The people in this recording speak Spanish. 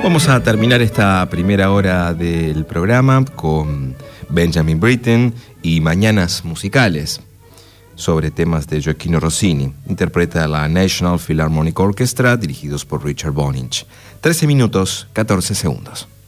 Vamos a terminar esta primera hora del programa con Benjamin Britten y Mañanas Musicales, sobre temas de Gioachino Rossini. Interpreta la National Philharmonic Orchestra, dirigidos por Richard Bonynch. 13 minutos, 14 segundos.